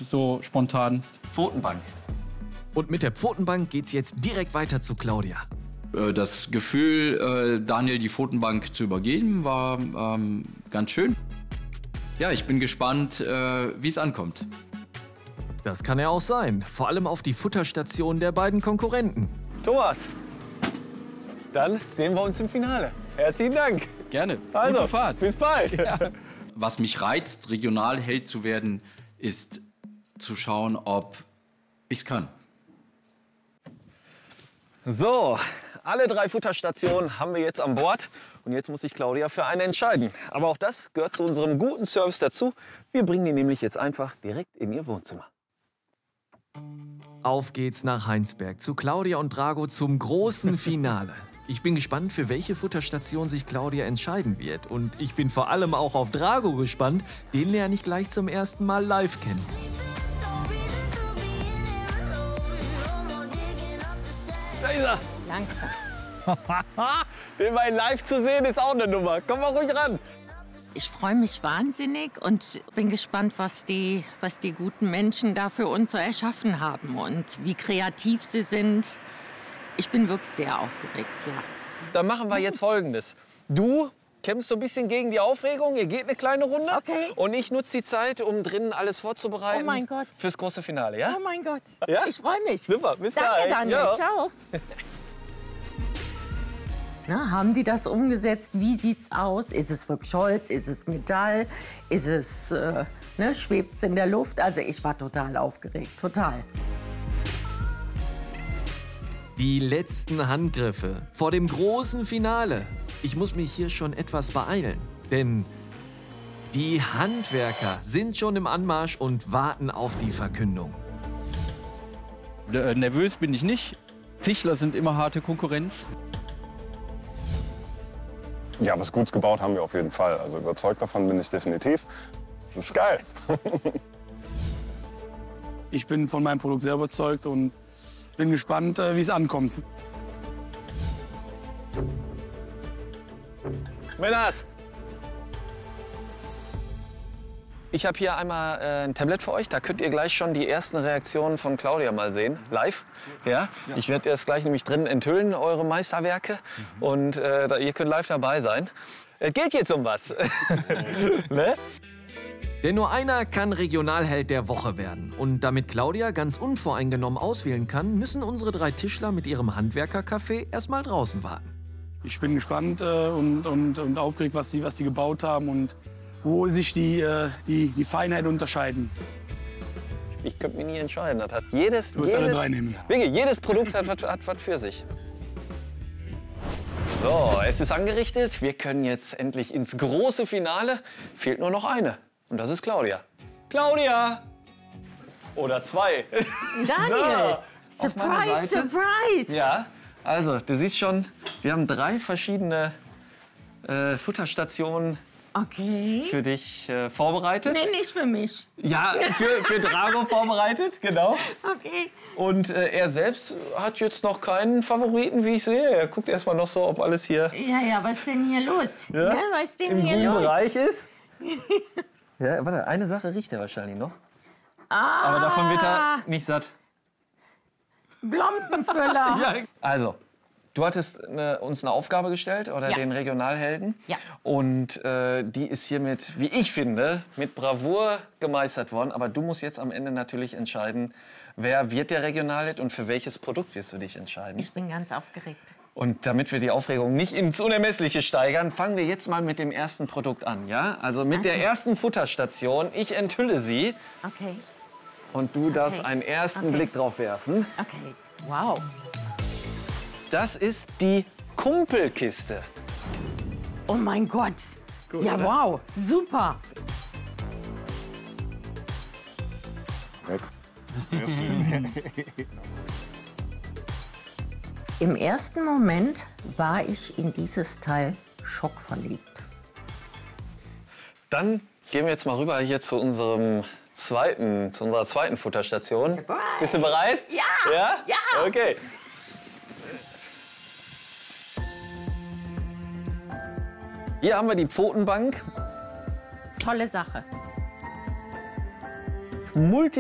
so spontan. Pfotenbank. Und mit der Pfotenbank geht's jetzt direkt weiter zu Claudia. Das Gefühl, Daniel die Pfotenbank zu übergeben, war ganz schön. Ja, ich bin gespannt, wie es ankommt. Das kann ja auch sein. Vor allem auf die Futterstation der beiden Konkurrenten. Thomas, dann sehen wir uns im Finale. Herzlichen Dank. Gerne. Also, Gute Fahrt. bis bald. Ja. Was mich reizt, Regionalheld zu werden, ist zu schauen, ob ich es kann. So, alle 3 Futterstationen haben wir jetzt an Bord. Und jetzt muss sich Claudia für eine entscheiden. Aber auch das gehört zu unserem guten Service dazu. Wir bringen die nämlich jetzt einfach direkt in ihr Wohnzimmer. Auf geht's nach Heinsberg zu Claudia und Drago zum großen Finale. Ich bin gespannt, für welche Futterstation sich Claudia entscheiden wird. Und ich bin vor allem auch auf Drago gespannt, den lerne ich gleich zum ersten Mal live kennen. Da ist er. Langsam. Den mal live zu sehen, ist auch eine Nummer. Komm mal ruhig ran. Ich freue mich wahnsinnig und bin gespannt, was die guten Menschen da für uns so erschaffen haben und wie kreativ sie sind. Ich bin wirklich sehr aufgeregt, ja. Dann machen wir jetzt Folgendes. Du kämpfst so ein bisschen gegen die Aufregung. Ihr geht eine kleine Runde. Okay. Und ich nutze die Zeit, um drinnen alles vorzubereiten. Oh mein Gott. Fürs große Finale, ja? Oh mein Gott. Ja? Ich freue mich. Super, bis Danke, gleich. Daniel. Ja. Ciao. Na, haben die das umgesetzt? Wie sieht's aus? Ist es wirklich Holz? Ist es Metall? Ist es, schwebt es in der Luft? Also ich war total aufgeregt, total. Die letzten Handgriffe vor dem großen Finale. Ich muss mich hier schon etwas beeilen, denn die Handwerker sind schon im Anmarsch und warten auf die Verkündung. Nervös bin ich nicht. Tischler sind immer harte Konkurrenz. Ja, was Gutes gebaut haben wir auf jeden Fall. Also überzeugt davon bin ich definitiv. Das ist geil. Ich bin von meinem Produkt sehr überzeugt und bin gespannt, wie es ankommt. Männers! Ich habe hier einmal ein Tablet für euch. Da könnt ihr gleich schon die ersten Reaktionen von Claudia mal sehen, live. Ja? Ich werde das gleich nämlich drin enthüllen, eure Meisterwerke. Und ihr könnt live dabei sein. Es geht jetzt um was. Ne? Denn nur einer kann Regionalheld der Woche werden. Und damit Claudia ganz unvoreingenommen auswählen kann, müssen unsere 3 Tischler mit ihrem Handwerkercafé erstmal draußen warten. Ich bin gespannt und aufgeregt, was die gebaut haben und wo sich die Feinheit unterscheiden. Ich könnte mich nie entscheiden. Das hat jedes, Du würdest alle 3 nehmen. wirklich, jedes Produkt hat was für sich. So, es ist angerichtet. Wir können jetzt endlich ins große Finale. Fehlt nur noch eine. Und das ist Claudia. Claudia! Oder 2. Daniel, So, auf meiner Surprise, Seite. Surprise. Ja, also du siehst schon, wir haben 3 verschiedene Futterstationen Okay. für dich vorbereitet. Nee, nicht für mich. Ja, für Drago vorbereitet, genau. Okay. Und er selbst hat jetzt noch keinen Favoriten, wie ich sehe. Er guckt erst mal noch so, ob alles hier Ja, was ist denn hier los? Ja? Was ist denn im hier guten los? Bereich ist. Ja, warte, eine Sache riecht er wahrscheinlich noch. Ah, Aber davon wird er nicht satt. Blompenfüller. Also, du hattest uns eine Aufgabe gestellt, oder Ja. den Regionalhelden. Ja. Und die ist hiermit, wie ich finde, mit Bravour gemeistert worden. Aber du musst jetzt am Ende natürlich entscheiden, wer wird der Regionalheld und für welches Produkt wirst du dich entscheiden. Ich bin ganz aufgeregt. Und damit wir die Aufregung nicht ins Unermessliche steigern, fangen wir jetzt mal mit dem ersten Produkt an. Ja? Also mit der ersten Futterstation. Ich enthülle sie Okay, und du darfst Okay. einen ersten Okay. Blick drauf werfen. okay. Wow. Das ist die Kumpelkiste. Oh mein Gott. Ja, oder? wow. Super. Im ersten Moment war ich in dieses Teil schockverliebt. Dann gehen wir jetzt mal rüber hier zu unserer zweiten Futterstation. Surprise. Bist du bereit? Ja. Ja? Ja. Okay. Hier haben wir die Pfotenbank. Tolle Sache.